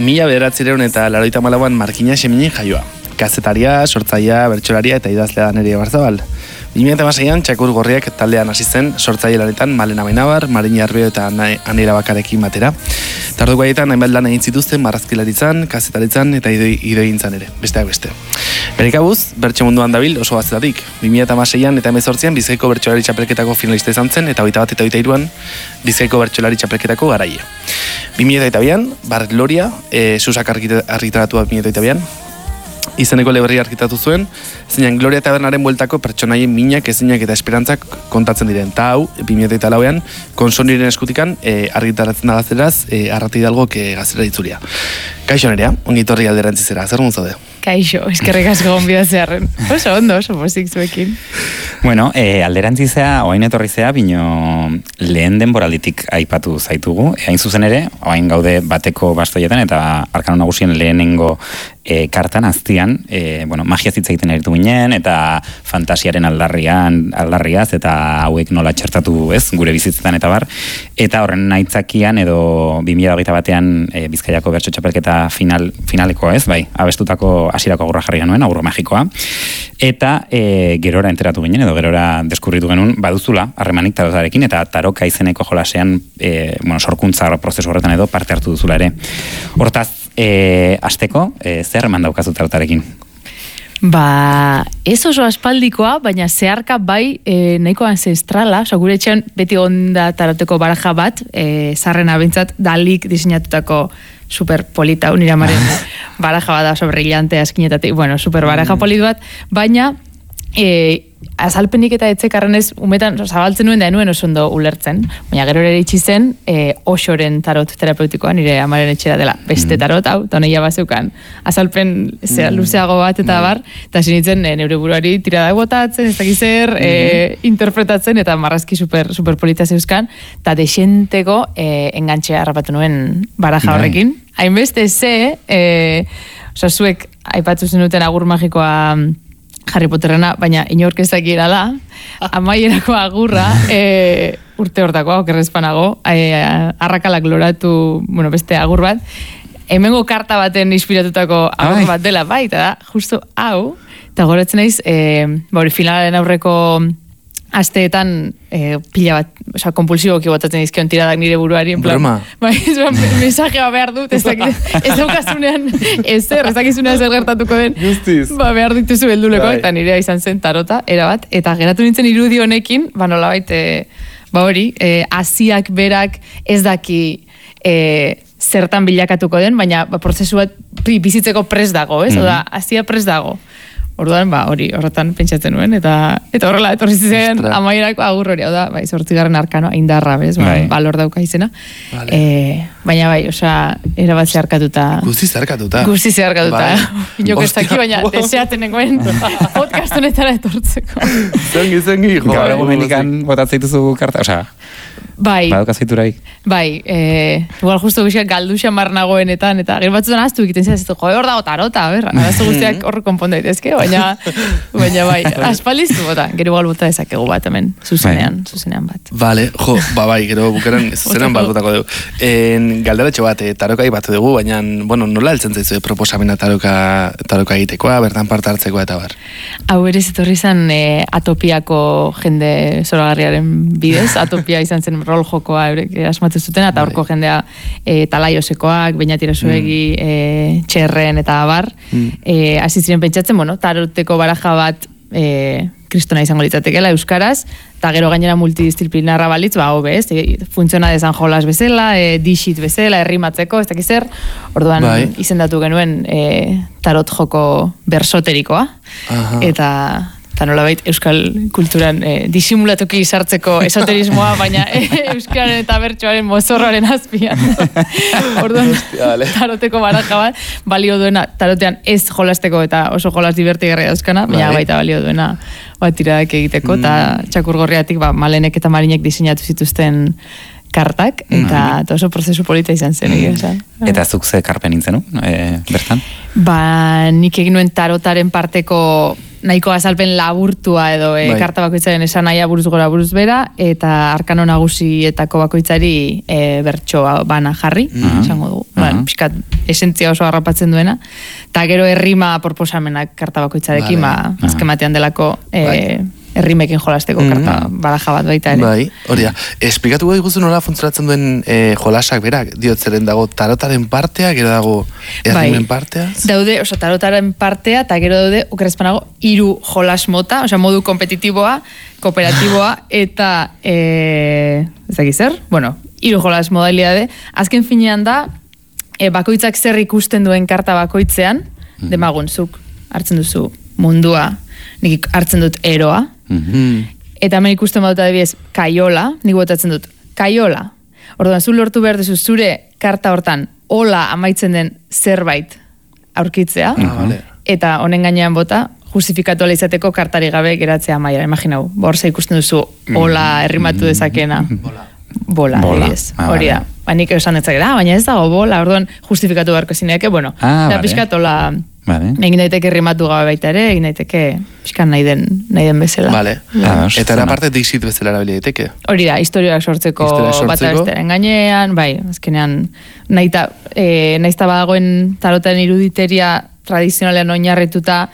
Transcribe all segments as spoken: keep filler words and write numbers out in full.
Mila bederatzireun eta laroita malauan Markina Xeminin jaioa. Kazetaria, sortzaia, bertsolaria eta idazlea da Nerea Barzabal. bi mila hamaseian Txakur Gorriak taldean hasi zen sortzaile lanetan Malena Benabar, Marini Arbeo eta Anera Bakarekin batera. Tarduko haietan hainbat lan egin zituzten marrazkilaritzan, kazetaritzan eta idoigintzan ere, besteak beste. Bere kabuz, bertso munduan dabil oso gaztetatik. bi mila hamaseian eta hemezortzian Bizkaiko Bertsolari Txapelketako finalista izan zen eta hogeita bat eta hogeita hiruan Bizkaiko Bertsolari Txapelketako garaile. bi mila bian, Bar Gloria, e, Susak argitaratua bi mila bian, izeneko leberri argitatu zuen, zeinan Gloria Tabernaren bueltako pertsonaien minak, ezinak eta esperantzak kontatzen diren. Ta hau, bi mila lauean, konsoniren eskutikan e, argitaratzen da gazteraz, e, Arrate Hidalgok e, gaztera ditzuria. Kaixo Nerea, ongitorri alderantzizera, zer muntzode? Kaixo, eskerrik asko gonbidatzearren. Oso ondo, oso pozik zuekin. Bueno, e, alderantzizea, oain etorri zea, bino lehen denboralditik aipatu zaitugu. Hain zuzen ere, oain gaude bateko bastoietan eta Arkano Nagusien lehenengo e, kartan aztian, e, bueno, magia zitza egiten eritu ginen, eta fantasiaren aldarrian, aldarriaz, eta hauek nola txertatu, ez, gure bizitzetan eta bar. Eta horren aitzakian, edo bi mila hogeita batean e, Bizkaiako Bertso Txapelketa final, finaleko, ez, bai, abestutako hasierako agurra jarri genuen, agurro magikoa. Eta e, gerora enteratu ginen, edo gerora deskurritu genuen, baduzula, harremanik tarotarekin, eta taroka izeneko jolasean, e, bueno, sorkuntza prozesu horretan edo parte hartu duzula ere. Hortaz, e, asteko, e, zer eman daukazu tarotarekin? Ba, ez oso aspaldikoa, baina zeharka bai e, nahiko ancestrala, oza, gure etxean beti onda taroteko baraja bat, e, zarrena bintzat dalik diseinatutako super polita, uniramaren baraja bat da oso brillante askinetatik, bueno, super baraja polit bat, baina e, azalpenik eta etzekarrenez umetan zabaltzen nuen da enuen oso ondo ulertzen, baina gero ere itxi zen e, osoren tarot terapeutikoa, nire amaren etxera dela beste tarot, hau, eta honeia bazeukan azalpen zera, luzeago bat eta bar, eta sinitzen e, neure buruari tirada botatzen, ez dakiz zer, e, interpretatzen, eta marrazki super, super polita zeuzkan, eta desenteko e, engantxea harrapatu nuen baraja horrekin. Hainbeste ze, e, oza, zuek aipatzu zenuten agur magikoa Harry Potterrena, baina inork ezakiera da, amaierako agurra, e, urte hortakoa, okerrezpanago, e, arrakalak loratu, bueno, beste agur bat, hemengo karta baten inspiratutako agur bat dela, bai, eta da, justo hau, eta goratzen naiz, e, bauri, finalaren aurreko asteetan e, pila bat, oza, kompulsiboki botatzen izkion tiradak nire buruari, en plan, bai, mensajea behar dut, ez daukasunean, ez zer, ez dakizunean zer gertatuko den, ba, behar dituzu belduleko, eta nirea izan zen tarota, erabat, eta geratu nintzen irudi honekin, ba, nolabait, e, ba hori, e, asiak berak ez daki e, zertan bilakatuko den, baina ba, prozesu bat bizitzeko pres dago, ez? Mm-hmm. Oda, asia pres dago. Orduan, ba, hori, horretan pentsatzen nuen, eta eta horrela, etorri zen amaierako agur hori, oda, bai, zortzigarren arkanoa, indarra, bez, ba, balor dauka izena. Vale. E, baina bai, osea, erabat zeharkatuta. Guzti zeharkatuta. Guzti zeharkatuta. Vale. Inok ez daki, baina deseatzen nengoen podcast honetara etortzeko. Zengi, zengi, jo. Gaur egun menikan botatzeituzu karta, osea, bai, badokazituraik. Bai, e, igual justo guztiak galdu xamar nagoenetan, eta gero batzutan aztu egiten zera, jo, hor dago tarota, berra, arazo guztiak hor konponda daitezke, baina, baina bai, aspaldiztu bota, gero igual bota dezakegu bat hemen, zuzenean, zuzenean bat. Vale, jo, ba bai, gero bukeran zuzenean bat botako dugu. En, galderatxo bat, e, taroka ibatu dugu, baina, bueno, nola heltzen zaizu proposamena taroka, taroka egitekoa, bertan parte hartzekoa eta bar? Hau ere etorri zen e, atopiako jende zoragarriaren bidez, atopia izan zen rol jokoa eurek asmatu zuten, eta horko jendea e, talaiosekoak, bainatira zuegi, mm. e, txerren eta abar, mm. e, asiziren pentsatzen, bueno, taroteko baraja bat e, kristona izango litzatekela euskaraz, eta gero gainera multidisciplinarra balitz, ba, hobe, ez, e, funtziona de San Jolas bezala, e, dixit bezala, errimatzeko, ez dakiz zer, orduan bai. Izendatu genuen e, tarot joko bersoterikoa, aha. eta eta nolabait euskal kulturan e, disimulatuki sartzeko esoterismoa, baina e, euskararen eta bertsoaren mozorroaren azpian. Orduan, taroteko baraja bat, balio duena, tarotean ez jolasteko eta oso jolas divertigarria dauzkana, baina baita balio duena bat tiradak egiteko, eta mm. Txakur Gorriatik ba, Malenek eta Marinek diseinatu zituzten kartak, eta, mm. eta oso prozesu polita izan zen. Mm. Egia, eta zuk ze karpen nintzen, e, bertan? Ba, nik egin nuen tarotaren parteko nahiko azalpen laburtua edo e, Bai. karta bakoitzaren esan nahia buruz gora buruz bera, eta arkano nagusietako bakoitzari e, bertsoa bana jarri, esango dugu. Uh-huh. Ba, pixkat esentzia oso harrapatzen duena, eta gero errima proposamenak karta bakoitzarekin, Vale. ba, azken batean delako e, Bai. errimekin jolasteko Mhm. karta baraja bat baita ere. Bai, hori da. Esplikatu gai guzu nola funtzionatzen duen e, jolasak berak, diot zeren dago tarotaren partea, gero dago errimen Bai. partea. Daude, oso, tarotaren partea, eta gero daude, okerrezpanago, hiru jolas mota, osea, modu kompetitiboa, kooperatiboa, eta, e, ez dakit zer, bueno, hiru jolas modalidade. Azken finean da, e, bakoitzak zer ikusten duen karta bakoitzean, mm. demagun, zuk hartzen duzu mundua, nik hartzen dut eroa, Mm. eta hemen ikusten badut adibidez kaiola, nik botatzen dut kaiola. Orduan, zu lortu behar duzu zure karta hortan hola amaitzen den zerbait aurkitzea, Ah, vale. eta honen gainean bota, justifikatu ala izateko kartari gabe geratzea maiara. Imaginau, borza ikusten duzu hola errimatu dezakena. Bola. Bola, Bola. adibidez. Ah, Hori da. vale. Ba, nik esan detzak, ah, baina ez dago bola, orduan justifikatu beharko zineake, bueno, Ah, da vale. pixkat hola, Vale. egin daiteke errimatu gabe baita ere, egin daiteke pixkat nahi den, nahi den bezala. Vale. Ah, Eta era zona. parte dixit bezala erabili daiteke. Hori da, historioak sortzeko, Historioak sortzeko. bata besteren gainean, bai, azkenean, naita, e, naizta badagoen taroten iruditeria tradizionalean oinarrituta,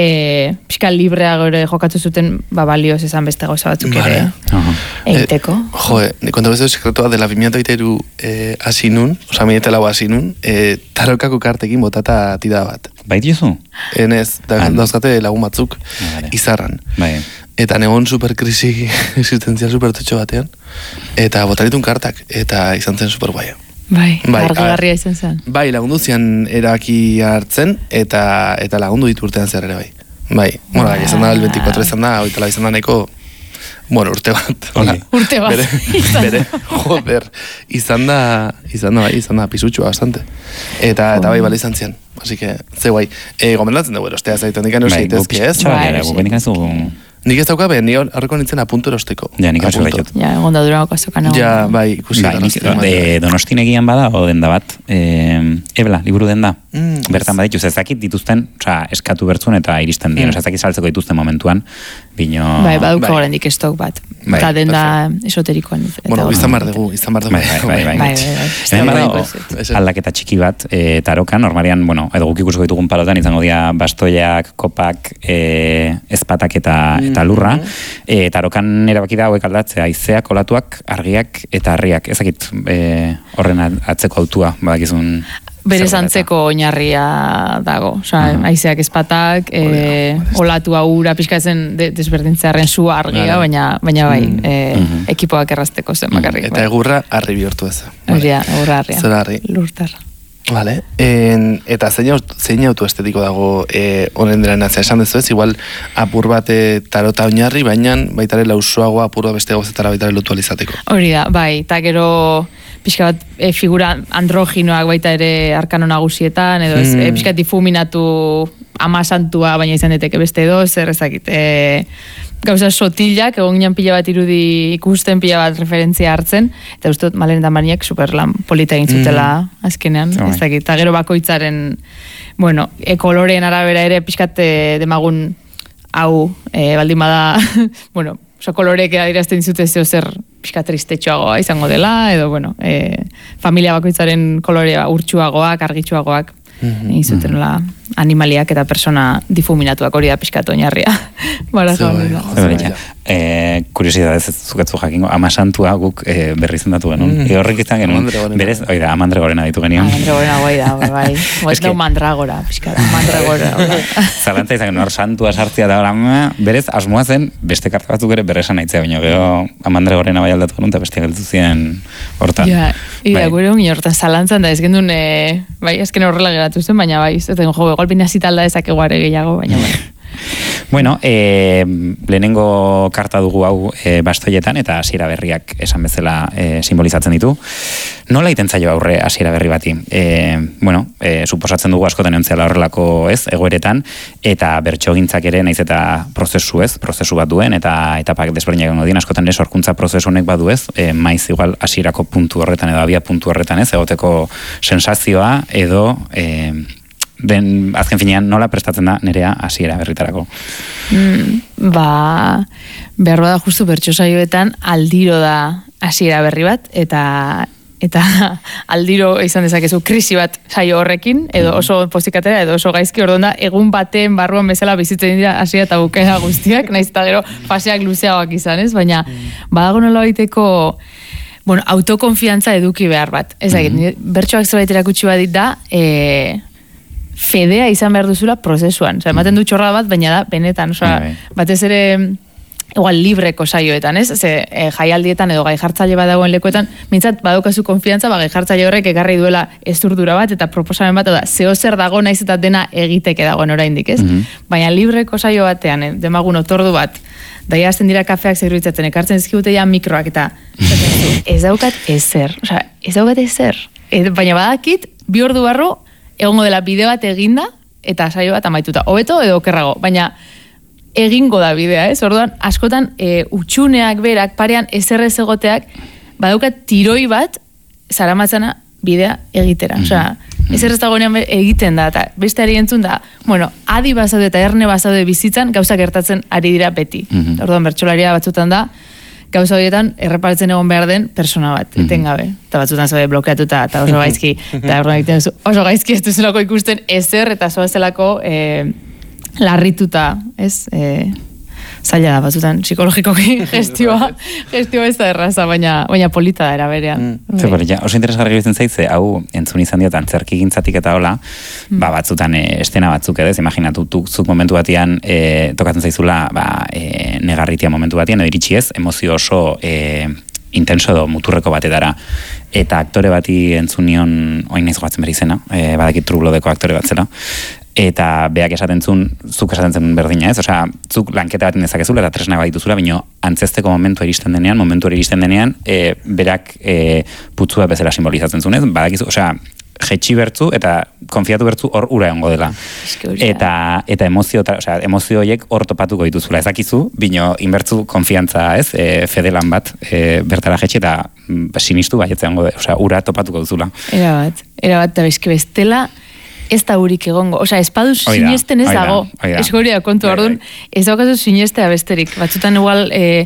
e, pixka librea gore jokatu zuten, ba, balioz esan beste gauza batzuk Vale. ere Aha. egiteko. Eh, joe, ni konta bezala sekretoa dela bi mila hogeita hiru eh, hasi nun, oza, minete lau hasi nun, eh, tarokako kartekin botata tira bat. Bai diozu? Enez, da, Ah. dauzkate lagun batzuk, Ah, vale. izarran. Bai. Eta negon superkrisi existentzial supertutxo batean, eta botaritun kartak, eta izan zen super guaia. Bai, Bai, argigarria izan zen. Bai, lagundu zian eraki hartzen, eta eta lagundu ditu urtean zer ere bai. Bai, bueno, bai, izan da, el veinticuatro izan da, oitala izan da nahiko, bueno, urte bat. hola. Ongi. Urte bat. Bere, bere, joder, izan da, izan da, bai, izan da, pisutxua bastante. Eta, eta bai, bale izan zian. Así que, ze guai. E, gomendatzen dugu, erostea zaiten dikano Bai, zeitezke, ez? Txabak, Bai, ere, sí. guk benik ez dugu... Nik ez dauka, be, ni horreko nintzen apunto erosteko. Ja, nik hasi Apunto. gaitut. Ja, egon da durango azokan egon. Ja, bai, ikusi. Bai, nik, Donostian, bai. de, Donostin egian bada, o denda bat, e, ebla, liburu denda. Mm, Bertan badituz, ezakit dituzten, oza, eskatu bertzun eta iristen dien, Mm. mm. ezakit saltzeko dituzten momentuan, bino... Bai, baduko Bai. oraindik estok bat. Bai, Eta denda esoterikoan. eta Bueno, hor- izan behar dugu, izan behar dugu. Bai, bai, bai, bai. Bai, bai, bai. Hemen Bai, badago bai, bai. aldaketa txiki bat e, tarokan, normalian, bueno, edo guk ikusiko ditugun palotan, izango dira bastoiak, kopak, e, ezpatak eta, eta lurra. E, tarokan erabaki da hauek aldatzea, haizeak, olatuak, argiak eta harriak. Ezakit e, horren atzeko autua, badakizun... Berez zer dela eta- antzeko oinarria dago. Osea, Aha. haizeak ezpatak, e, olatua ura pixkatzen de, desberdintzearen zu argia, Vale. baina, baina bai, e, Mhm. ekipoak errazteko zen bakarrik. Eta egurra harri bihurtu ez. Hori da, egurra harria. Zer harri. Lurtarra. Vale. En, eta zein, aut- zein auto estetiko dago eh, honen dela natzea esan dezu ez, igual apur bat eh, tarota oinarri, baina baitare lausoagoa apur bat beste gauzetara baitare lotu alizateko. Hori da, bai, eta gero pixka bat e, figura androginoak baita ere arkano nagusietan, edo ez, Mm. e, pixka difuminatu ama santua, baina izan daiteke beste edo, zer ezakit, e, gauza sotilak, egon ginen pila bat irudi ikusten, pila bat referentzia hartzen, eta uste dut Malen eta Mariak superlan polita egin zutela azkenean, Bai. ez dakit, eta gero bakoitzaren, bueno, e, koloreen arabera ere pixkat e, demagun hau, e, baldin bada, bueno, oso koloreek adierazten dizute zeo zer pixka tristetxoagoa izango dela, edo, bueno, e, familia bakoitzaren kolorea urtsuagoak, argitsuagoak, egin zuten nola animaliak eta persona difuminatuak hori da pixkat oinarria. Bara Ze bai, jauna. jo, Zer, Ja. e, kuriosidadez ez zukatzu jakingo, ama santua guk e, berri zendatu genuen. Mm. Mm. Horrek izan genuen, Amandragorena. berez, oi da, amandregorena ditu genion. Mandragora guai da, bai, bai. Bai, Eske- dau mandragora, pixkat, mandragora. Zalantza izan genuen, hor santua sartzea da, ora, meh, berez, asmoa zen, beste karta batzuk ere berresan naitzea, baina gero amandregorena bai aldatu genuen, eta beste geltu ziren hortan. Ja, ira, Bai. gure hongi hortan zalantzan da, ez gendun, e, bai, azken horrela geratu zen, baina bai, ez den jo, golpina zitalda ezakegu are gehiago, baina bai. Bueno, e, lehenengo karta dugu hau e, bastoietan eta hasiera berriak esan bezala e, simbolizatzen ditu. Nola iten zaio aurre hasiera berri bati? E, bueno, e, suposatzen dugu askotan eontzela horrelako ez, egoeretan, eta bertsogintzak ere naiz eta prozesu ez, prozesu bat duen, eta etapak desberdinak egongo dien, askotan ere sorkuntza prozesu honek badu ez, e, maiz igual hasierako puntu horretan edo abia puntu horretan ez, egoteko sensazioa edo... E, den azken finean nola prestatzen da nerea hasiera berritarako? Mm, ba, behar bada justu bertso saioetan aldiro da hasiera berri bat, eta eta aldiro izan dezakezu krisi bat saio horrekin, edo oso pozikatera, edo oso gaizki, orduan da, egun baten barruan bezala bizitzen dira hasiera eta bukaera guztiak, naiz eta gero faseak luzeagoak izan, ez? Baina, badago nola baiteko, bueno, autokonfiantza eduki behar bat. Ez dakit, mm -hmm. bertsoak zerbait erakutsi badit da, e, fedea izan behar duzula prozesuan. Osa, ematen du txorra bat, baina da, benetan, osa, batez ere, igual libreko saioetan, ez? Ze, e, jaialdietan edo gai jartzaile bat dagoen lekuetan, mintzat badaukazu konfiantza, ba, gai jartzaile horrek ekarri duela esturdura bat, eta proposamen bat, da, zeo zer dago naiz eta dena egiteke dagoen oraindik, ez? Mm -hmm. Baina libreko saio batean, eh, demagun otordu bat, daia hasten dira kafeak zerbitzatzen, ekartzen ezkigute ja mikroak, eta ez daukat ezer, oza, ez daukat ezer. E, baina badakit, bi ordu barru, egongo dela bide bat eginda, eta saio bat amaituta. Hobeto edo okerrago, baina egingo da bidea, ez? Orduan, askotan, e, utxuneak berak, parean ezerrez egoteak, badaukat tiroi bat, zaramatzana bidea egitera. Mm -hmm. Osea, ezerrez dagoenean egiten da, eta beste ari entzun da, bueno, adi bazaude eta erne bazaude bizitzan, gauza gertatzen ari dira beti. Mm -hmm. Orduan, bertsolaria batzutan da, gauza horietan erreparatzen egon behar den persona bat, mm -hmm. etengabe. Eta batzutan zaude blokeatuta, eta oso gaizki, eta orduan egiten duzu, oso gaizki ez duzelako ikusten ezer, eta zoazelako e, larrituta, ez? E, zaila da, batzutan, psikologikoki gestioa, gestioa ez da erraza, baina, baina polita da eraberean. Mm. Zer, ja, oso interesgarri bizten zaitze, hau entzun izan diot, antzerki gintzatik eta hola, mm. ba, batzutan e, estena batzuk edez, imaginatu, zuk momentu batian e, tokatzen zaizula, ba, e, negarritia momentu batian, edo iritsi ez, emozio oso e, intenso edo muturreko batetara. Eta aktore bati entzun nion, oin naiz goatzen beri zena, e, badakit truglodeko aktore bat zela, eta beak esaten zuen, zuk esaten zen berdina, ez? Osea, zuk lanketa bat dezakezula eta tresna bat dituzula, baina antzesteko momentu iristen denean, momentu iristen denean, e, berak e, putzua bezala simbolizatzen zuen, ez? Badakizu, osea, jetxi bertzu eta konfiatu bertzu hor ura egongo dela. Eta, eta emozio, osea, emozio horiek hor topatuko dituzula, ezakizu, bino inbertzu konfiantza, ez? E, fedelan bat, e, bertara jetxi eta sinistu baietzen gongo, osea, ura topatuko duzula. Era bat, era bat, eta bezke bestela, ez da hurik egongo. Osa, espadu sinesten ez dago. Eskoria kontu orduan, ez daukazu sinestea besterik. Batzutan igual, e,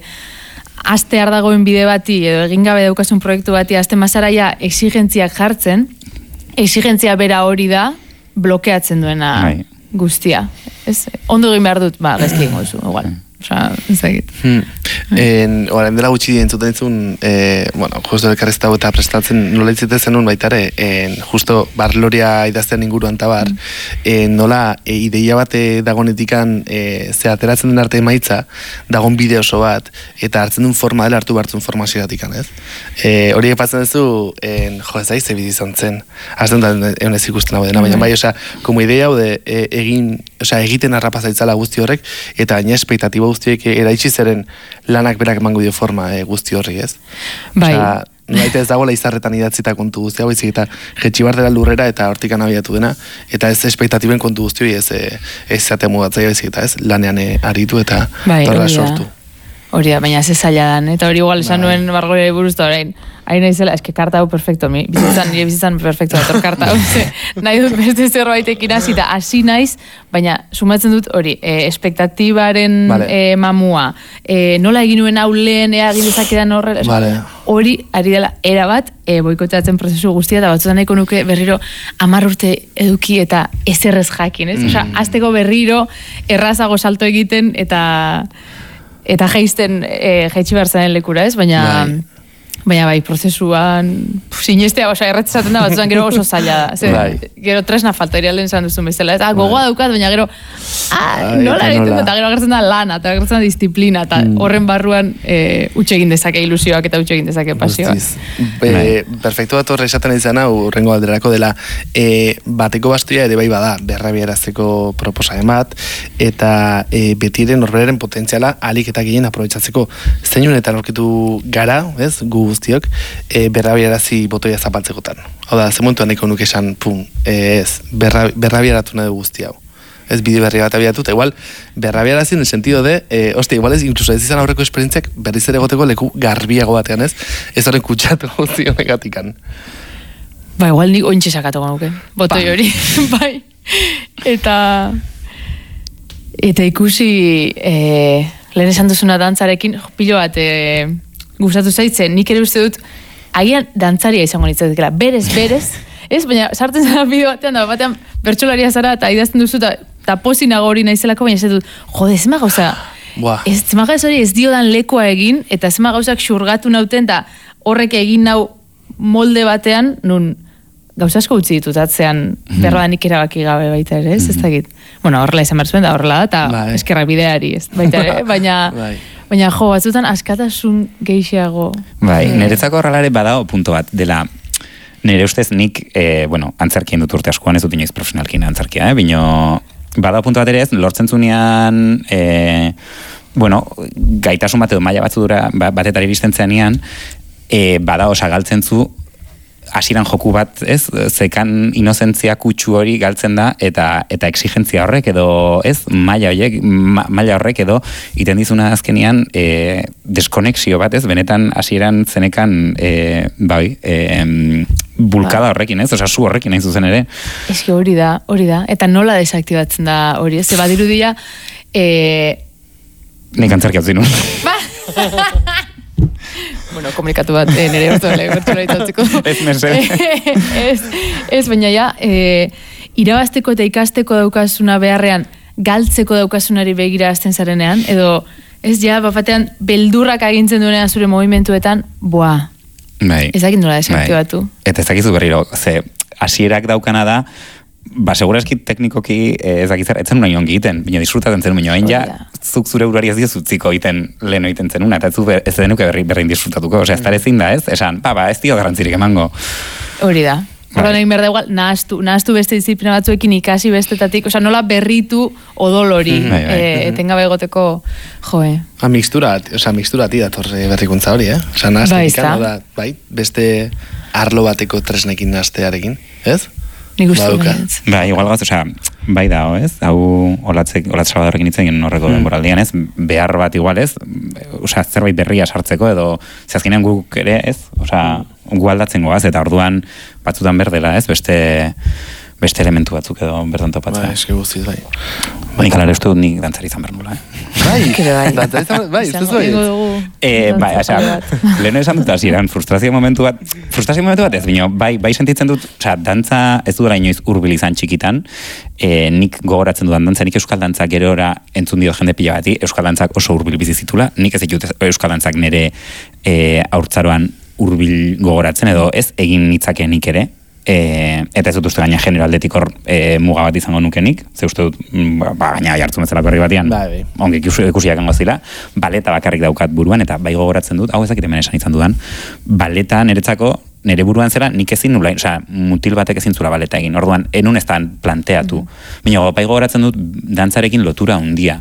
aste dagoen bide bati, edo egin gabe daukasun proiektu bati, aste mazaraia exigentziak jartzen, exigentzia bera hori da, blokeatzen duena Ai. guztia. Ez? Ondo egin behar dut, ba, gezki egingo zu, igual. Osa, ez da egit. Hmm. Horain dela gutxi entzuten entzun, eh, bueno, justo elkarrezta eta prestatzen nola itzite zenun baitare, en, justo barloria idaztean inguruan tabar, mm. en, nola e, ideia bate dagonetikan e, ze ateratzen den arte emaitza, dagon bide oso bat, eta hartzen duen forma dela hartu behartzen formazioatikan, ez? E, hori epatzen duzu, en, jo, ez da, izan izan zen, azten da egon ez ikusten hau dena, baina bai, oza, como idea hau de, e, egin, oza, egiten arrapazaitzala guzti horrek, eta gaina espektatiba guztiek eraitsi zeren lanak berak emango dio forma e, guzti horri, ez? Bai. Osa, naite ez dagoela izarretan idatzita kontu guztia, baizik eta jetxibar dela lurrera eta hortikan abiatu dena, eta ez espektatiben kontu guzti hori ez, e, ez zate mugatzaia baizik eta ez, lanean e, aritu eta bai, torra sortu. Hori da, baina ze zaila dan, eta hori igual esan nuen bargore buruzta orain, hain naizela, eske karta hau perfecto, mi bizitzan, nire bizitzan perfecto dator karta hau, ze, nahi dut beste zerbaitekin hasi eta hasi naiz, baina sumatzen dut hori, e, espektatibaren vale. e, mamua, e, nola egin nuen hau lehen, ea egin dezakedan horre, vale. hori ari dela era bat, e, boikoteatzen prozesu guztia, eta batzutan nahiko nuke berriro hamar urte eduki eta ezerrez jakin, ez? Mm. Osea, azteko berriro errazago salto egiten eta eta jaisten e, jaitsi behar zaren lekura, ez? Baina, bai. baina bai, prozesuan sinestea, oza, erretzaten da batzutan gero oso zaila da. Zer, bai. Gero tresna falta irialen zan duzun bezala. Eta gogoa daukat, baina gero ah, nola egiten dut, eta gero agertzen da lana, eta agertzen da disiplina, eta mm. horren barruan e, utxe egin dezake ilusioak eta utxe egin dezake pasioak. Be, perfecto bat horre esaten izan hau, rengo alderako dela, e, bateko bastoia ere bai bada, berrabiarazteko proposamen bat, eta e, betiren horberaren potentziala alik eta gehien aprobetsatzeko. Zein honetan aurkitu gara, ez, gu guztiok, e, berrabiarazi botoia zapaltzekotan. Hau da, ze momentuan nahiko nuke esan, pum, e, ez, berra, berrabiaratu nahi guzti hau. Ez bide berri bat abiatu, eta igual, berrabiarazi en el sentido de, eh, hostia, igual ez, incluso ez izan aurreko esperientziak berriz ere goteko leku garbiago batean, ez? Ez horren kutsatu guzti honegatikan. Ba, igual nik ointxe sakatu nuke, botoi hori, bai. eta eta ikusi e, lehen esan duzuna dantzarekin pilo bat e, gustatu zaitzen, nik ere uste dut agian dantzaria izango nitzatekela, berez, berez, ez, baina sartzen zara bideo batean, da batean bertsolaria zara eta idazten duzu eta ta pozinago hori naizelako, baina ez dut, jode, zema gauza, ez zema gauza hori ez diodan lekoa egin, eta zema gauzak xurgatu nauten, eta horrek egin nau molde batean, nun gauza asko utzi ditut atzean berrodanik erabaki gabe baita ere, ez, ez dakit. Bueno, horrela izan behar zuen, da horrela da, eta eskerrak bideari, ez, baita ere, baina... Baina jo, batzutan askatasun gehiago. Bai, niretzako horrelare badao punto bat, dela, nire ustez nik, e, bueno, antzerkien dut urte askoan, ez dut inoiz profesionalkin antzerkia, eh? Bino, badao punto bat ere ez, lortzen zunean, e, bueno, gaitasun bat edo maila batzudura batetari bizten zenean, e, badao sagaltzen zu, hasiran joku bat, ez, zekan inozentzia kutsu hori galtzen da, eta eta exigentzia horrek edo, ez, maila horiek, ma, maila horrek edo, iten dizuna azkenian, e, deskonexio bat, ez, benetan hasieran zenekan, e, bai, e, bulkada horrekin, ez, osa, zu horrekin nahi zuzen ere. Ez que hori da, hori da, eta nola desaktibatzen da hori, ez, ze badirudia, e... Nik antzerki hau zinun. Ba! Bueno, komunikatu bat, eh, nire bertolai, bertolai tatzeko. Ez, merze. ez, ez, baina ja, e, irabazteko eta ikasteko daukasuna beharrean, galtzeko daukasunari begira azten zarenean, edo, ez ja, bapatean, beldurrak agintzen duenean zure movimentuetan, boa, bai, ez dakit nola desaktibatu. Bai. Eta ez dakizu berriro, ze, hasierak daukana da, ba, segurazki teknikoki ez dakizar, etzen una ongi egiten, bina disfrutatzen zen baina hain ja, zuk zure urari ez dioz utziko egiten leheno egiten zenuna, eta ez, ber, ez denuke berri, berrein disfrutatuko, osea, ez ezin da, ez? Esan, ba, ba, ez dio garrantzirik emango. Hori da. Horren egin berda igual, nahaztu, nahaztu beste disiplina batzuekin ikasi bestetatik, osea, nola berritu odolori, mm -hmm. e, etengabe egoteko, joe. Ha, mixtura, osea, mixtura ti dator berrikuntza hori, eh? Osea, nahaztetik, da, bai, beste arlo bateko tresnekin nahaztearekin, ez? Nik uste ba, igual gauz, osea, bai da, ez? Hau olatzek, olatzak badorrekin itzen gen horreko mm. denboraldian, ez? Behar bat igual, ez? Osea, zerbait berria sartzeko edo, zehazkinean guk ere, ez? Osea, gu aldatzen goaz, eta orduan batzutan berdela, ez? Beste, beste elementu batzuk edo berdan topatzea. Bai, eske guztiz, bai. Nik alare uste dut nik dantzari izan behar nula, eh? Bai, bai, bai, ez bai. Eh, bai, osea, leheno esan dut hasieran frustrazio momentu bat, frustrazio momentu bat ez, bino, bai, bai sentitzen dut, osea, dantza ez dudala inoiz hurbil izan txikitan, eh, nik gogoratzen dudan dantza, nik euskal dantzak gerora entzun dio jende pila bati, euskal dantzak oso hurbil bizizitula, nik ez ditut euskal dantzak nire eh, haurtzaroan hurbil gogoratzen, edo ez egin nitzake nik ere, E, eta ez dut uste gaina genero aldetik hor e, muga bat izango nukenik, ze uste dut ba, gaina jartzen bezala berri batian ba, ongi ikusiak ango zila, baleta bakarrik daukat buruan, eta bai gogoratzen dut, hau ezakit hemen esan izan dudan, baleta niretzako, nire buruan zera, nik ezin nula, osea, mutil batek ezin zula baleta egin, orduan, enun ez planteatu, mm. baina bai gogoratzen dut dantzarekin lotura handia.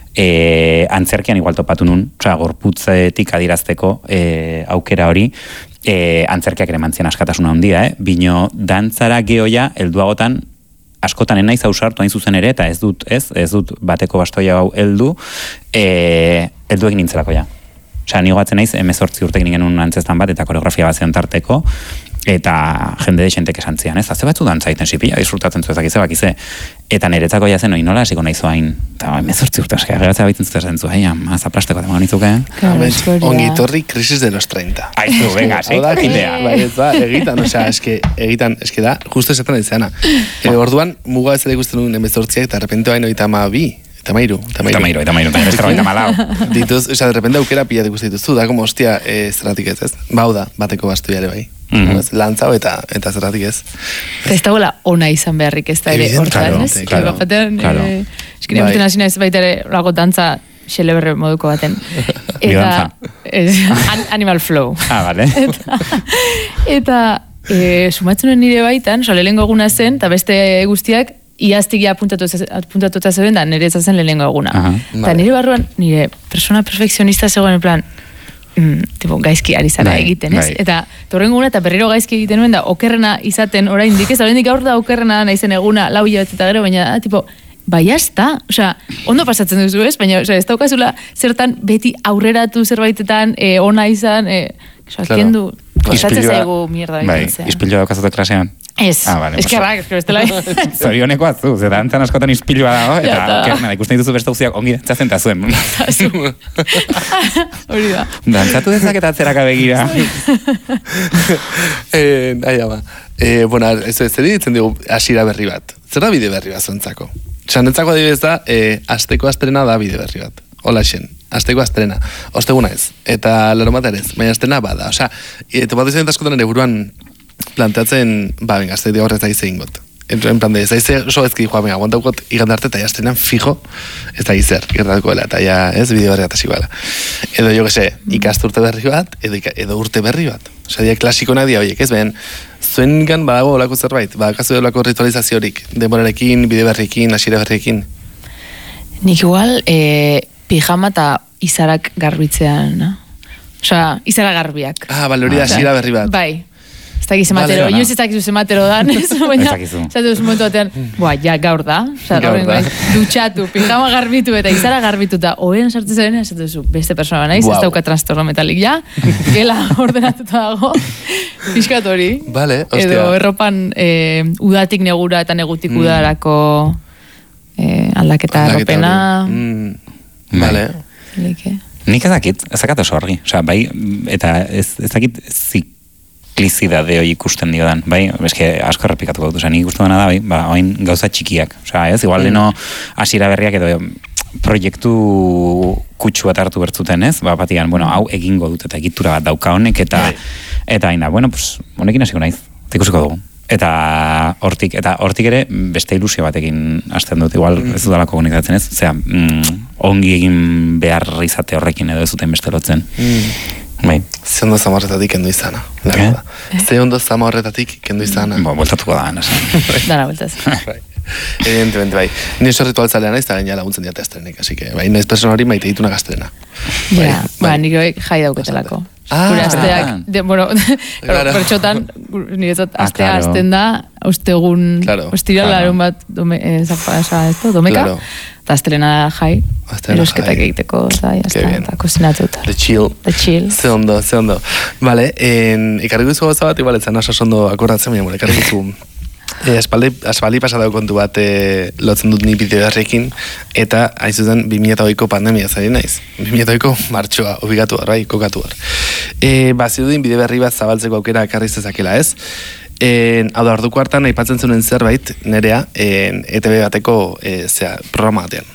E, antzerkian igual topatu nun, osea, gorputzetik adirazteko e, aukera hori, E, antzerkiak ere mantzien askatasuna handia, eh? Bino dantzara gehoia, helduagotan askotan enaiz ausartu hain zuzen ere, eta ez dut, ez, ez dut bateko bastoia hau heldu, e, heldu egin nintzelako ja. Osea, nigo batzen naiz, emezortzi urtekin genuen antzestan bat, eta koreografia bat zeontarteko, eta jende deixentek esan zian, ez? Haze batzu dantzaiten sipila, disfrutatzen zu ezakize, bakize. Eta niretzako jazen, oi, nola esiko nahi zoain. Eta emezortzi urte, eska, geratzea baitzen zuzen zu, hei, mazaplasteko demoan nitzuke. Ongi torri, krisis de los treinta. Aizu, venga, sí, egitea. Bai, ez da, egitan, osea, eske, egitan, eske da, justo esaten ditzeana. Orduan, muga ez da ikusten duen emezortziak, eta repente baino eta ma bi. Eta mairu, eta mairu. Eta mairu, eta mairu, eta mairu, eta malau. Dituz, o sea, de repente aukera pila dikusten dituzu, da, como, hostia, eh, zerratik ez, ez? Bau da, bateko bastu ere bai. Mm -hmm. Lantzao eta eta zerratik ez. Ez dagoela ona izan beharrik ez da ere hortan, ez? Claro, batean, claro. Eh, eskinean bai. Hasi naiz baita ere lago dantza xeleberre moduko baten. Eta, ez, an, Animal Flow. Ah, vale. Eta, eta e, sumatzunen nire baitan, oza, lehengo eguna zen, eta beste guztiak, iaztik apuntatuta zeuden da, nire ezazen lehengo eguna. Uh-huh. Eta vale. Nire barruan, nire persona perfekzionista zegoen en plan, mm, tipo, gaizki ari zara bai, egiten, ez? Bai. Eta torren guna, eta berriro gaizki egiten nuen da, okerrena izaten oraindik, ez? Oraindik gaur da okerrena naizen eguna, lau hilabete eta gero, baina, tipo, bai, jazta, osea, ondo pasatzen duzu, ez? Baina, osea, ez daukazula zertan beti aurreratu zerbaitetan, e, ona izan, e, osea, claro. Kendu, kostatzen zaigu mierda. Bai, ispillo daukazute klasean. Ez, Ah, vale, eskerrak, esker bestela. Zorioneko azu, ze dantzan askotan ispilua dago, eta Ja, ta. okerna, ikusten dituzu beste guztiak ongi dantzatzen eta zuen. Hori da. Dantzatu dezaket atzeraka begira. eh, nahi ama. Eh, bueno, ez ez ditzen dugu hasiera berri bat. Zer da bide berri bat zuentzako? Sanentzako adibidez da, eh, asteko astrena da bide berri bat. Hola xen, asteko astrena. Osteguna ez. Eta larunbat ere ez, baina astrena bada. Osea, eta bat izan askotan ere buruan planteatzen, ba, venga, azte horrez da izegin got. En plan de, ez da ize oso ezki joa, venga, guantaukot igandarte eta jaztenan fijo, ez da izer, gertatuko dela, eta ja, ez, bide berri bat hasi bala. Edo, jo que se, ikasturte berri bat, edo, edo urte berri bat. Osea, dia klasikonak dia horiek, ez, behen, zuen gan badago olako zerbait, badakazu olako ritualizaziorik, denborarekin, bide berrikin, hasiera berriekin. Nik igual, e, pijama eta izarak garbitzean, no? Osea, izara garbiak. Ah, bale, hori da hasiera berri bat. Bai. Ez dakiz ematero, Vale, inoiz ez dakiz ematero dan, ez baina, Ez dakizu. zatu ez momentu batean, boa, ja, gaur da, oza, Gaur gaur da. dutxatu, pijama garbitu eta izara garbitu eta oen sartzen zaren, ez duzu, beste persona naiz, Wow. ez dauka trastorno metalik, ja, gela ordenatuta dago, pixkat hori, Vale, ostia. edo erropan eh, udatik negura eta negutik udarako eh, aldaketa Aldaketa erropena, hori. Mm, vale. like, Nik ez dakit, ez dakat oso argi. Osea, bai, eta ez, ez dakit ziklizidade hori ikusten diodan, bai, eske asko errepikatuko dut, osea, nik ikusten dena da, bai, ba, oin gauza txikiak, osea, ez, igual leno hasiera berriak edo proiektu kutsu bat hartu bertzuten, ez, ba, batian, bueno, hau egingo dut, eta egitura bat dauka honek, eta, eta haina, bueno, pues, honekin hasiko naiz, eta ikusiko dugu. Eta hortik, eta hortik ere beste ilusio batekin hasten dut, igual ez dudalako komunikatzen ez, zera, mm, ongi egin behar izate horrekin edo ez duten beste lotzen. Mm. Bai, Ze ondo zama horretatik kendu izana. La Eh? verdad. Ze ondo zama horretatik kendu izana. bo, bueltatuko da, nasa. dara bueltaz. Bai. Evidentemente, bai. Ni oso ritualzalea naiz, eta gaina laguntzen diate estrenek, así que, bai, naiz persona hori maite dituna gaztrena. Ja, ba, nik hori jai dauketelako. Ah, Gure asteak, ah. de, bueno, Claro. pertsotan, niretzat Ah, astea claro. azten da, ostegun, Claro. ostiral Claro. larun bat, dome, eh, zapa, esa, esto, domeka, Claro. eta astelena jai, Astelena erosketak jai. egiteko, eta Qué jazta, bien. eta kozinatuta. The chill. The chill. Ze ondo, ze ondo. Vale, en, ikarriko izu gauza bat, igual, etzan oso ondo akordatzen, baina, bueno, ikarriko izu E, aspaldi, aspaldi pasatako kontu bat e, lotzen dut ni bideo berrekin, eta hain zuzen bi mila hogeiko pandemia zari naiz. bi mila hogeiko martxoa, obligatu har, bai, kokatu har. E, ba, zirudin bide berri bat zabaltzeko aukera ekarri zezakela, ez? E, hau da, orduko hartan aipatzen zuen zerbait, nerea, e, E T B bateko e, zea, programa batean.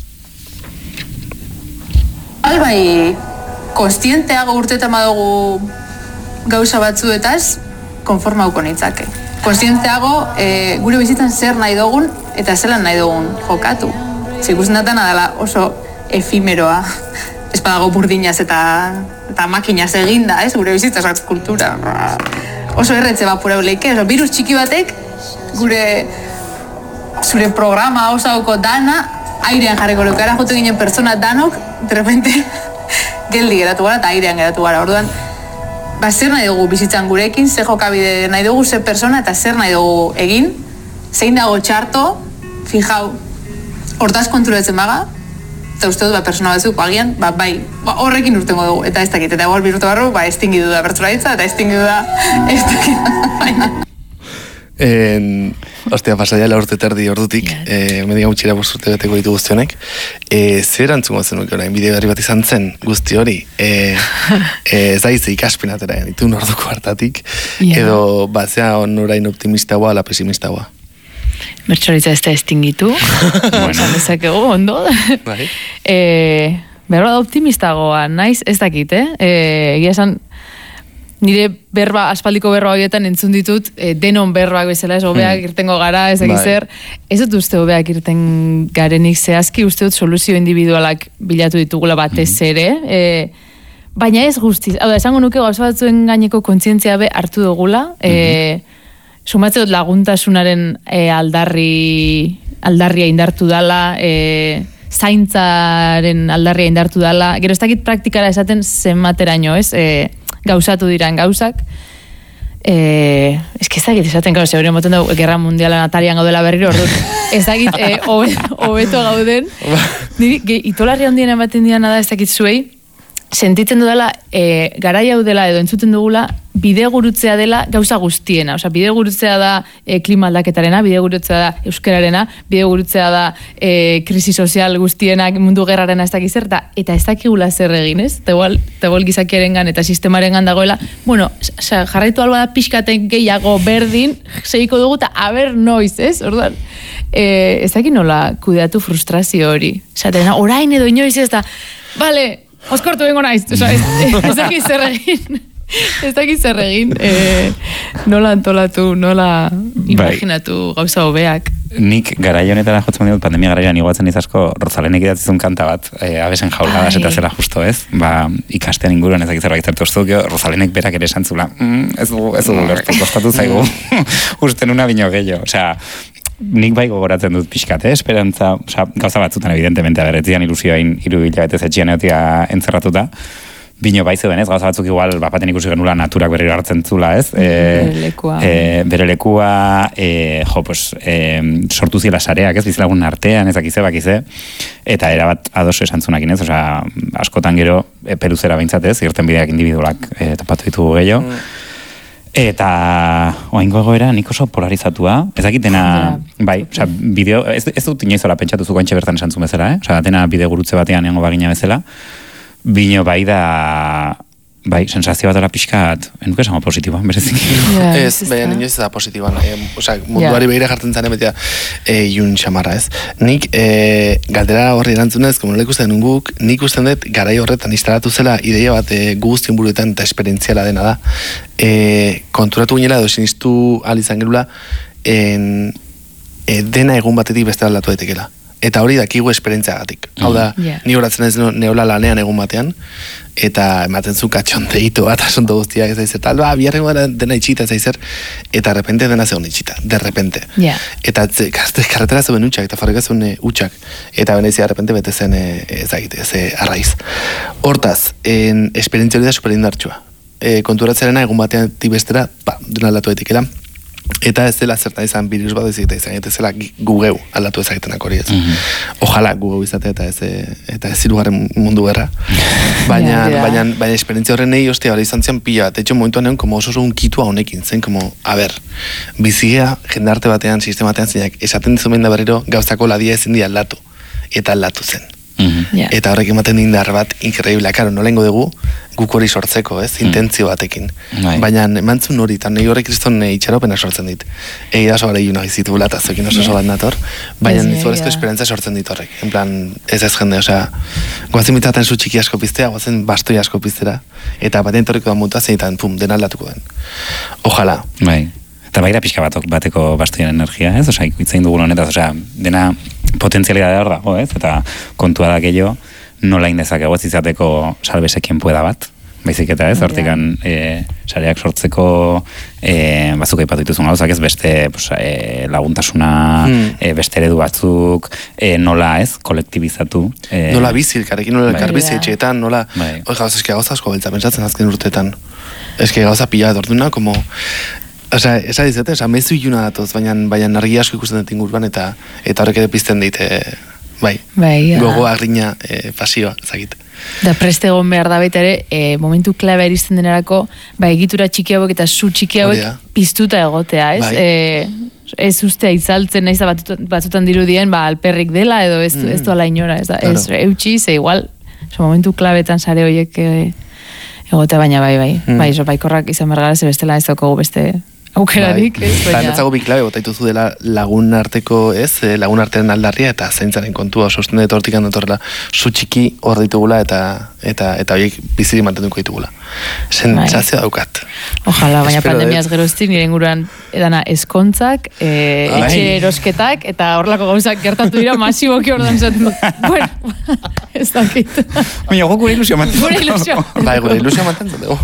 Albai, konstienteago urtetan badugu gauza batzuetaz, konformauko nitzake. Konstienteago e, gure bizitzan zer nahi dugun eta zelan nahi dugun jokatu. Zikusten datana dela oso efimeroa, ez badago burdinaz eta, eta makinaz eginda, ez? Gure bizitza oso kultura. Oso erretze bapura leike, oso virus txiki batek gure zure programa osauko dana airean jarriko luke. Ara jotu ginen pertsona danok, de repente geldi geratu gara eta airean geratu gara. Orduan, ba, zer nahi dugu bizitzan gurekin, zer jokabide nahi dugu, zer persona eta zer nahi dugu egin, zein dago txarto, fijau, hortaz konturatzen baga, eta uste dut, ba, persona batzuk, agian, ba, bai, ba, horrekin urtengo dugu, eta ez dakit, eta igual birurte barru, ba, estingidu da bertzularitza, eta estingidu da, ez dakit, baina. En, ostia, pasaia la urte terdi ordutik, Ja. eh, media gutxira bost urte beteko ditu guztionek, eh, zer erantzungo zenuke orain, bide berri bat izan zen, guzti hori, eh, eh, ez da izte ikaspinatera ditun orduko hartatik, Ja. edo batzea on orain optimistagoa, ala pesimistagoa. Bertsoritza ez da estingitu, esan dezakegu, ondo. Bai. e, behar da optimistagoa, naiz, ez dakit, eh? E, egia esan, nire berba, aspaldiko berba horietan entzun ditut, e, denon berbak bezala, ez hobeak irtengo gara, ez dakit Bai. zer, ez dut uste hobeak irten garenik zehazki, uste dut soluzio individualak bilatu ditugula batez ere, e, baina ez guztiz, hau da, esango nuke gauza batzuen gaineko kontzientzia be hartu dugula, e, sumatze dut laguntasunaren e, aldarri, aldarria indartu dala, e, zaintzaren aldarria indartu dala, gero ez dakit praktikara esaten zenbateraino, ez, e, gauzatu diran gauzak, e, ez que ez dakit esaten, gero, zegoen moten dugu, gerra mundialan atarian gaudela berriro, ordu, ez dakit, e, hobe- hobeto gauden, niri, ge, itolarri handien ematen diana da, ez dakit zuei, sentitzen dudala, e, garai hau dela edo entzuten dugula, bidegurutzea dela gauza guztiena. Osea, bidegurutzea da e, klima aldaketarena, bidegurutzea da euskararena, bidegurutzea da e, krisi sozial guztienak, mundu gerrarena ez dakiz zer, eta ez dakigula zer egin, ez? Eta igual gizakiarengan eta sistemarengan dagoela, bueno, osea, jarraitu alba da pixkaten gehiago berdin, segiko dugu eta aber noiz, ez? Orduan, e, ez dakit nola kudeatu frustrazio hori. Osea, orain edo inoiz ez da, bale, oskortu bengo naiz, osea, ez, ez dakit zer egin. Ez dakit zer egin, eh, nola antolatu, nola imaginatu gauza hobeak. Nik garai honetara jotzen dut, pandemia garaian iguatzen izasko, Rozalenek idatzizun kanta bat, e, abesen jauladas eta zela justo ez, ba, ikastean inguruan ez dakit zerbait zertu ostuzio, Rozalenek berak ere esantzula, mm, ez dugu, ez dugu lertu, kostatu zaigu, usten una bino gehiago, osea, nik bai gogoratzen dut pixkat, eh? Esperantza, osea, gauza batzutan evidentemente, aberretzian ilusioain hiru hilabetez etxian egotia entzerratuta, bino bai zeuden, ez? Gauza batzuk igual bapaten ikusi genula naturak berriro hartzen zula, ez? E, bere lekua. E, bere lekua, e, jo, pues, e, sortu zila sareak, ez? Bizilagun artean, ez dakize, bakize, eta erabat adoso esantzunakin, ez? Osea, askotan gero, e, peruzera behintzatez, irten bideak individualak e, topatu ditugu gehiago. Mm. Eta oaingo egoera nik oso polarizatua, ez dakitena, yeah. bai, osea, bideo, ez, ez dut inoizola pentsatu zuko antxe bertan esantzun bezala, eh? Osea, dena bide gurutze batean egongo bagina bezala, bino bai da, bai, sensazio bat dela pixkat, enuke esango positiboan, berezik. Yeah, ez, baina inoiz da positiboan, e, osea, munduari yeah. behira jartzen zaren betea e, iun xamarra, ez. Nik, e, galdera horri erantzunez, como nola ikusten guk, nik usten dut garai horretan instalatu zela ideia bat e, gu guztien buruetan eta esperientziala dena da. E, konturatu ginela edo sinistu alizan gerula, en, e, dena egun batetik beste aldatu daitekela. Eta hori dakigu esperientziagatik. Hau da, yeah. ni horatzen ez neola lanean egun batean, eta ematen zu katxonteito bat asunto guztiak ez daizer, tal, ba, biharrengo dena itxita ez daizer, eta de repente dena zegoen itxita, de repente. Yeah. Eta karretera zegoen utxak, eta fabrika zegoen utxak, eta benezia de repente bete zen ez dakit, ez arraiz. Hortaz, en, esperientzia hori da superindartxua. E, konturatzearena egun batean tibestera, ba, dena aldatu daitekela, eta ez dela zertan izan virus bat ezagite izan, eta ez dela gugeu aldatu ezagitenak hori ez. Mm-hmm. Ojala gugeu izate eta ez, eta ez zirugarren mundu gerra. Baina, yeah, yeah. baina, baina esperientzia horren nahi, ostia, hori izan zian pila bat. Etxo momentuan egon, como oso oso unkitua honekin zen, como, a ber, bizigea jendarte batean, sistematean zeinak, esaten dizumen da berriro gauzako ladia ezin di aldatu. Eta aldatu zen. Mm-hmm. Yeah. Eta horrek ematen indar bat, increíble, karo, nolengo dugu, guk hori sortzeko, ez, mm. intentzio batekin. Right. Baina emantzun hori, eta nahi horrek kriston itxaropena sortzen dit. Egi da oso gara iuna izitu eta zokin oso oso bat nator, baina yeah. nizuarezko yeah. esperantza sortzen dit horrek. En plan, ez ez jende, osea, guazen mitzaten zu txiki asko piztea, guazen bastoi asko piztera, eta batean torriko da mutua zeitan, pum, dena aldatuko den. Ojalá. Bai. Eta baira pixka batok, bateko bastoien energia, ez? Osea, ikuitzein dugun honetaz, osea, dena potentzialidade hor dago, ez? Eta kontua da gehiago, nola indezakego ez izateko salbesekien pueda bat, baizik eta ez, hortikan e, sareak sortzeko e, batzuk aipatu dituzun gauzak, ez beste pues, e, laguntasuna, hmm. e, beste eredu batzuk, e, nola ez, kolektibizatu. E, nola bizi, elkarrekin nola elkar bizi etxeetan, nola, bai. Oi gauz, eski gauza asko beltza pentsatzen azken urteetan. Eski gauza pila dorduna, como... Osa, esa dizete, osa, mezu iluna datoz, baina, baina argi asko ikusten dut ingurban, eta eta horrek ere pizten dit, e, bai, bai gogo agrina e, pasioa, zakit. Da preste egon behar da baita ere, e, momentu klabea iristen denerako, ba, egitura txiki hauek eta zu txiki hauek piztuta egotea, ez? Bai. E, ez ustea itzaltzen, nahiz da batzutan, batzutan dirudien, ba, alperrik dela, edo ez, mm. ez doala inora, ez da, claro. Ez eutxi, ze igual, so, momentu klabetan sare horiek e, egotea, baina bai, bai, mm. bai, so, baikorrak izan bergara, ze bestela ez daukagu beste... aukerarik, bai. Ez, baina... Netzago bi klabe, botaitu zu dela lagun arteko, ez, lagun artean aldarria, eta zaintzaren kontua, sosten dut hortik handotorrela, zu txiki hor ditugula, eta eta eta horiek biziri mantenduko ditugula. Sentsazio bai. Daukat. Ojalá, baina pandemiaz geroztik, nire inguruan edana eskontzak, e, etxe erosketak, eta horrelako gauzak gertatu dira masiboki ordan zaten. Bueno, ez dakit. Baina, gure ilusio mantentzen. Gure ilusio. Bai, gure ilusio mantentzen dugu.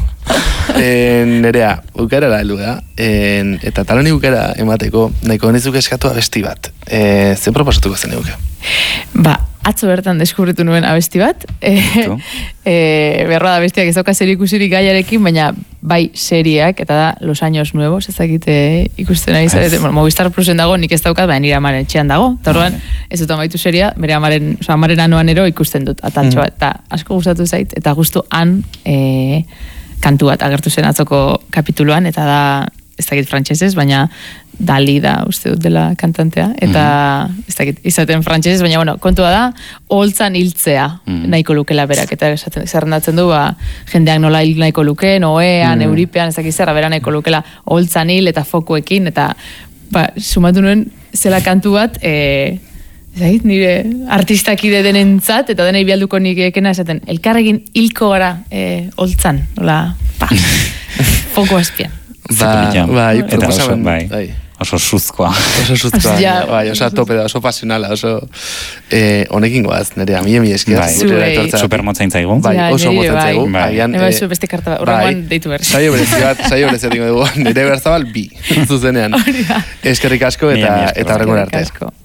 En, nerea, ukara da heldu da, en, eta taloni ukara emateko, nahiko nizuk eskatu abesti bat. E, zen proposatuko zen euke? Ba, atzo bertan deskubritu nuen abesti bat. E, e, berroa da abestiak ez dauka serikusirik gaiarekin, baina bai seriak, eta da Los Años Nuevos, ez dakite ikusten ari zarete. Bueno, Movistar Plusen dago, nik ez daukat, baina nire amaren etxean dago. Eta orduan, ez dut amaitu seria, bere amaren, oza, amaren anoan ero ikusten dut, ataltxoa, eta asko gustatu zait, eta gustu han... E, kantu bat agertu zen atzoko kapituluan, eta da, ez dakit frantsesez, baina Dali da, uste dut dela kantantea, eta mm-hmm. ez dakit, izaten frantsesez, baina bueno, kontua da, holtzan hiltzea mm-hmm. nahiko lukela berak, eta esaten, zerrendatzen du, ba, jendeak nola hil nahiko luke, Noean, mm-hmm. Euripean, ez dakit zerra, bera nahiko lukela holtzan hil eta fokuekin, eta ba, sumatu nuen zela kantu bat, e, zait, nire artistakide denentzat, eta denei bialduko nik ekena esaten, elkarrekin hilko gara e, holtzan, nola, pa, foku azpian. Ba, bai, eta oso, bai, bai. Oso suzkoa. Oso suzkoa, ja, bai, oso tope da, oso pasionala, oso eh, honekin goaz, nire, ami emi esker. Bai, super motzain zaigu. Bai, oso ja, motzain zaigu. Bai, Agian, bai, eh, beste karta, horrengoan bai, deitu behar. Saio berezi bat, saio berezi bat, nire berzabal bi, zuzenean. Eskerrik asko eta, eta horrengoan arte.